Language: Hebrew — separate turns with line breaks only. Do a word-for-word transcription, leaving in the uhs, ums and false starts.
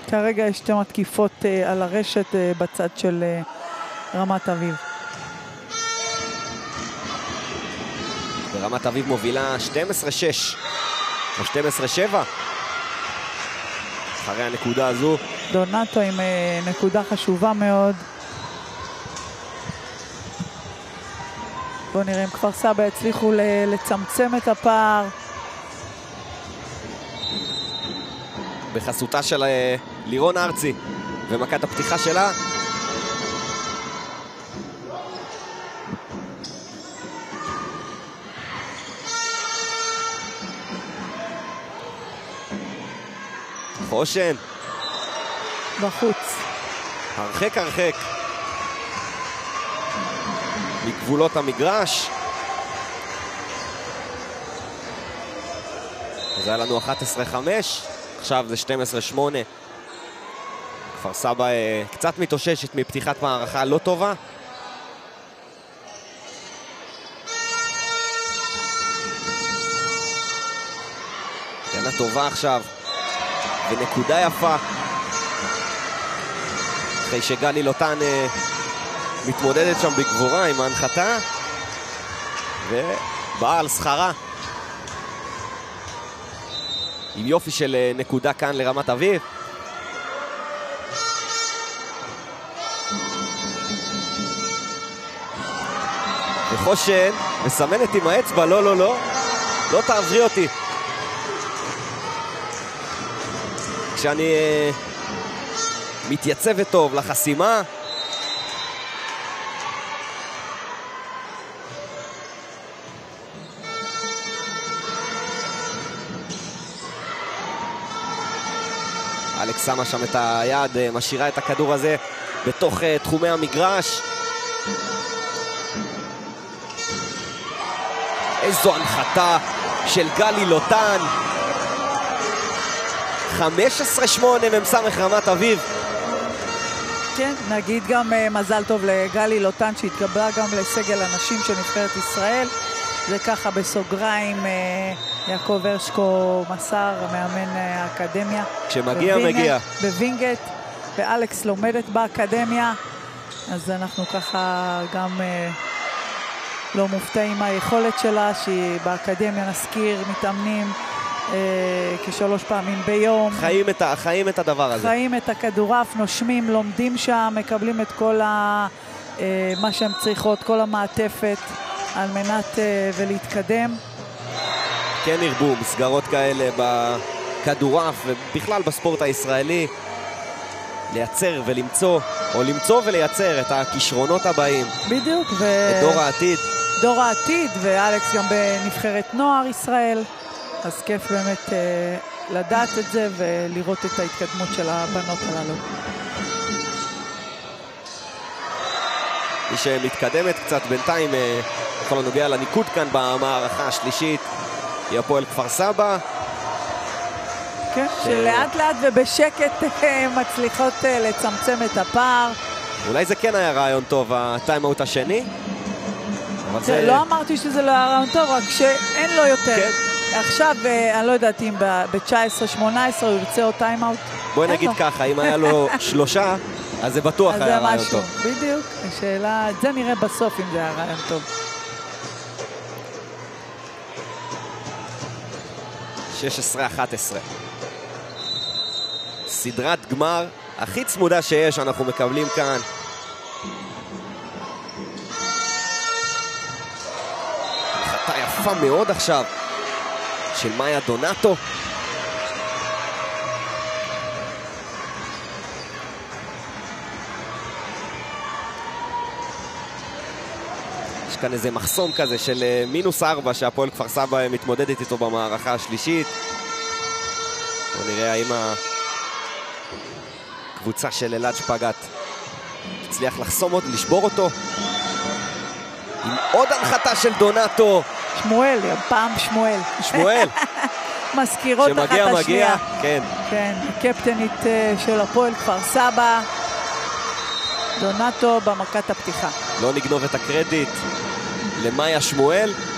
כרגע יש שתי מתקיפות uh, על הרשת uh, בצד של uh, רמת אביב.
ורמת אביב מובילה שתים עשרה שש או שתים עשרה שבע. אחרי הנקודה הזו.
דונטו עם uh, נקודה חשובה מאוד. בואו נראה אם כפר סבא הצליחו לצמצם את הפער.
בחסותה של לירון ארצי ומכת הפתיחה שלה. חושן.
בחוץ.
הרחק הרחק. מגבולות המגרש. זה היה לנו אחת עשרה חמש, עכשיו זה שתים עשרה שמונה. כפר סבא אה, קצת מתאוששת מפתיחת מערכה לא טובה. גנה טובה עכשיו, ונקודה יפה. אחרי שגלי לוטן אה, מתמודדת שם בגבורה עם ההנחתה, ובאה על שכרה. עם יופי של נקודה כאן לרמת אביב. וחושן מסמנת עם האצבע, לא, לא, לא. לא תעברי אותי. כשאני uh, מתייצבת טוב לחסימה. אלכס שמה שם את היד, משאירה את הכדור הזה בתוך uh, תחומי המגרש. איזו הנחתה של גלי לוטן. חמש עשרה שמונה ממסמך רמת אביב.
כן, נגיד גם uh, מזל טוב לגלי לוטן שהתקבלה גם לסגל הנשים של נבחרת ישראל. זה ככה בסוגריים, uh, יעקב הרשקו מסר, מאמן האקדמיה.
כשמגיע, מגיע.
בווינגט, ואלכס לומדת באקדמיה. אז אנחנו ככה גם uh, לא מופתעים מהיכולת שלה, שהיא באקדמיה נזכיר, מתאמנים uh, כשלוש פעמים ביום.
חיים את, חיים את הדבר הזה.
חיים את הכדורף, נושמים, לומדים שם, מקבלים את כל ה, uh, מה שהם צריכות, כל המעטפת, על מנת uh, ולהתקדם.
כן ירבו מסגרות כאלה בכדורף ובכלל בספורט הישראלי, לייצר ולמצוא, או למצוא ולייצר את הכישרונות הבאים.
בדיוק. ו...
את דור העתיד.
דור העתיד, ואלכס גם בנבחרת נוער ישראל, אז כיף באמת אה, לדעת את זה ולראות את ההתקדמות של הבנות הללו.
מי שמתקדמת קצת בינתיים, אה, בכל הנוגע לניקוד כאן במערכה השלישית, היא הפועל כפר סבא.
כן, שלאט לאט ובשקט מצליחות לצמצם את הפער.
אולי זה כן היה רעיון טוב, הטיימאוט השני.
זה לא אמרתי שזה לא היה רעיון טוב, רק שאין לו יותר. עכשיו, אני לא יודעת אם ב-תשע עשרה שמונה עשרה הוא ירצה עוד טיימאוט.
בואי נגיד ככה, אם היה לו שלושה, אז זה בטוח היה רעיון טוב.
בדיוק, השאלה, זה נראה בסוף אם זה היה רעיון טוב.
שש עשרה אחת עשרה. סדרת גמר הכי צמודה שיש אנחנו מקבלים כאן. הנחתה יפה מאוד עכשיו של מאיה דונטו. יש כאן איזה מחסום כזה של מינוס ארבע שהפועל כפר סבא מתמודדת איתו במערכה השלישית. בואו נראה האם הקבוצה של אלעד שפגת הצליח לחסום אותו, לשבור אותו. עם עוד הנחתה של דונטו.
שמואל, פעם שמואל.
שמואל.
מזכירות אחת השנייה.
שמגיע, מגיע, כן.
כן, הקפטנית של הפועל כפר סבא. דונטו במכת הפתיחה.
לא נגנוב את הקרדיט למאיה שמואל.